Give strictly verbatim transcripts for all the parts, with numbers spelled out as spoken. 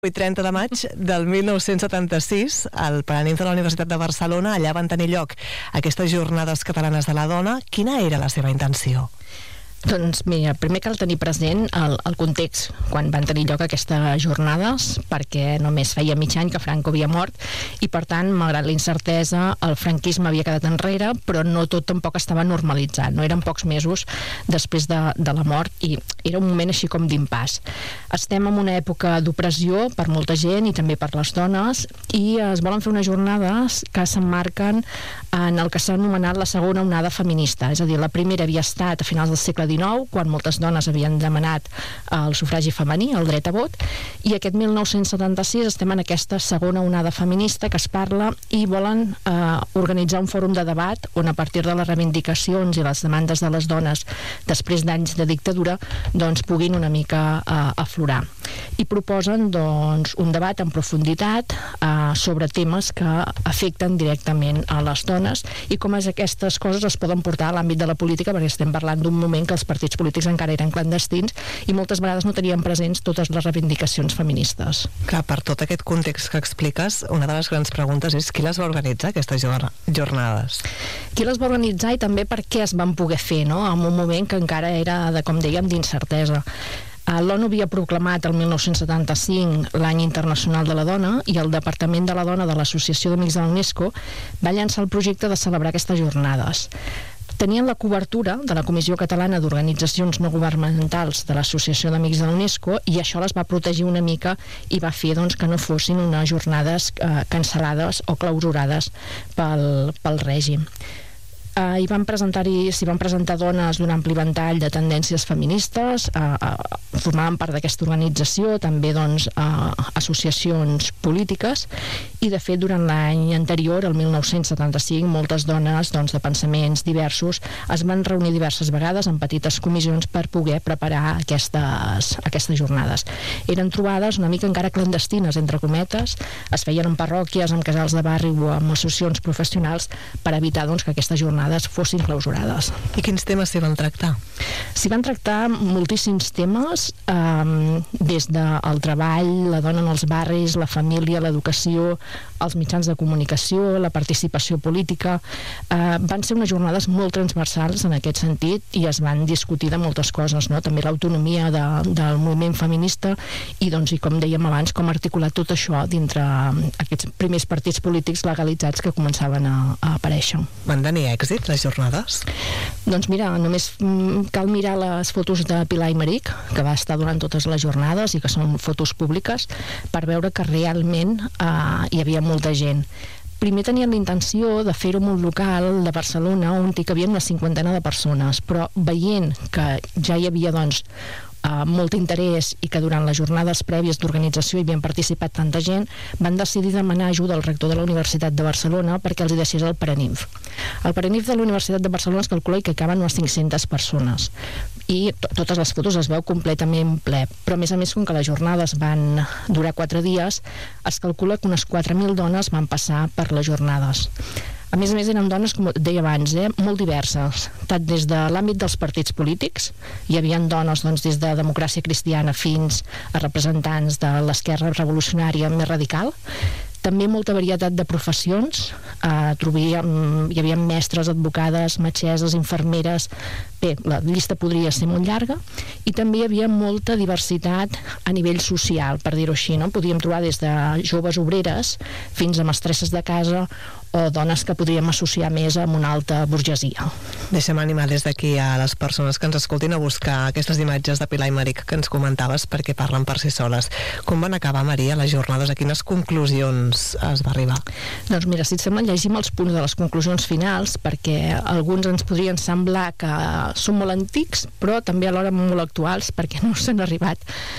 El trenta de maig del mil nou-cents setanta-sis, al Paranimf de la Universitat de Barcelona, allà van tenir lloc aquestes Jornades Catalanes de la Dona. Quina era la seva intenció? Doncs mira, primer cal tenir present el, el context quan van tenir lloc aquestes jornades, perquè només feia mig any que Franco havia mort i per tant, malgrat la incertesa, el franquisme havia quedat enrere, però no tot tampoc estava normalitzat, no eren pocs mesos després de, de la mort i era un moment així com d'impàs. Estem en una època d'opressió per molta gent i també per les dones i es volen fer unes jornades que s'emmarquen en el que s'ha anomenat la segona onada feminista, és a dir, la primera havia estat a finals del segle dinou, quan moltes dones havien demanat el sufragi femení, el dret a vot, i aquest mil nou-cents setanta-sis estem en aquesta segona onada feminista que es parla i volen eh, organitzar un fòrum de debat on a partir de les reivindicacions i les demandes de les dones després d'anys de dictadura doncs puguin una mica eh, aflorar. I proposen doncs un debat en profunditat eh, sobre temes que afecten directament a les dones i com és aquestes coses es poden portar a l'àmbit de la política, perquè estem parlant d'un moment que els partits polítics encara eren clandestins i moltes vegades no tenien presents totes les reivindicacions feministes. Clar, per tot aquest context que expliques, una de les grans preguntes és qui les va organitzar, aquestes jornades? Qui les va organitzar i també per què es van poder fer, no?, en un moment que encara era, de, com dèiem, d'incertesa. L'ONU havia proclamat el mil nou-cents setanta-cinc l'any internacional de la dona i el Departament de la Dona de l'Associació d'Amics de l'UNESCO va llançar el projecte de celebrar aquestes jornades. Tenien la cobertura de la Comissió Catalana d'Organitzacions No Governamentals de l'Associació d'Amics de l'UNESCO i això les va protegir una mica i va fer doncs, que no fossin unes jornades eh, cancel·lades o clausurades pel, pel règim. Uh, hi van presentar-hi, s'hi van presentar dones d'un ampli ventall de tendències feministes, uh, uh, formaven part d'aquesta organització, també doncs, uh, associacions polítiques, i de fet durant l'any anterior, el mil nou-cents setanta-cinc, moltes dones doncs, de pensaments diversos es van reunir diverses vegades en petites comissions per poder preparar aquestes, aquestes jornades. Eren trobades una mica encara clandestines, entre cometes, es feien en parròquies, en casals de barri o en associacions professionals per evitar doncs, que aquestes jornades fossin clausurades. I quins temes s'hi van tractar? S'hi van tractar moltíssims temes, eh, des del treball, la dona en els barris, la família, l'educació, els mitjans de comunicació, la participació política. Eh, van ser unes jornades molt transversals en aquest sentit i es van discutir de moltes coses, no? També l'autonomia de, del moviment feminista i, doncs, i com dèiem abans, com articular tot això dintre aquests primers partits polítics legalitzats que començaven a, a aparèixer. Van tenir èxit les jornades? Doncs mira, només cal mirar les fotos de Pilar Aymerich, que va estar durant totes les jornades i que són fotos públiques, per veure que realment eh, hi havia molta gent. Primer tenien la intenció de fer-ho en un local de Barcelona on hi cabien una cinquantena de persones, però veient que ja hi havia doncs Uh, molt interès i que durant les jornades prèvies d'organització hi havien participat tanta gent, van decidir demanar ajuda al rector de la Universitat de Barcelona perquè els hi deixés el Paranimf. El Paranimf de la Universitat de Barcelona es calcula que caben unes cinc-centes persones i totes les fotos es veu completament ple, però a més a més com que les jornades van durar quatre dies, es calcula que unes quatre mil dones van passar per les jornades. A més a més eren dones, com deia abans, eh, molt diverses, tant des de l'àmbit dels partits polítics, hi havia dones doncs, des de Democràcia Cristiana fins a representants de l'esquerra revolucionària més radical, també molta varietat de professions, eh, trobíem, hi havia mestres, advocades, metgesses, infermeres, bé, la llista podria ser molt llarga, i també hi havia molta diversitat a nivell social, per dir-ho així, no? Podíem trobar des de joves obreres fins a mestresses de casa o dones que podríem associar més amb una alta burgesia. Deixem animar des d'aquí a les persones que ens escoltin a buscar aquestes imatges de Pilar Aymerich que ens comentaves perquè parlen per si soles. Com van acabar, Maria, les jornades? A quines conclusions es va arribar? Doncs mira, si et sembla, llegim els punts de les conclusions finals perquè alguns ens podrien semblar que són molt antics però també alhora molt actuals perquè no s'han arribat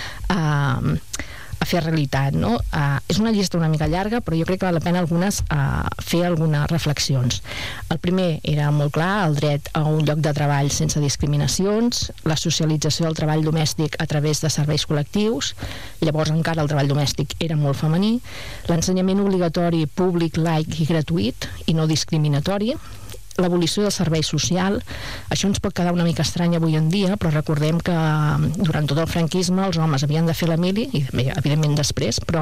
a... a fer realitat, no? Uh, és una llista una mica llarga, però jo crec que val la pena algunes uh, fer algunes reflexions. El primer era molt clar, el dret a un lloc de treball sense discriminacions, la socialització del treball domèstic a través de serveis col·lectius, llavors encara el treball domèstic era molt femení, l'ensenyament obligatori públic, laic i gratuït i no discriminatori, l'abolició del servei social. Això ens pot quedar una mica estrany avui en dia, però recordem que durant tot el franquisme els homes havien de fer la mili, i evidentment després, però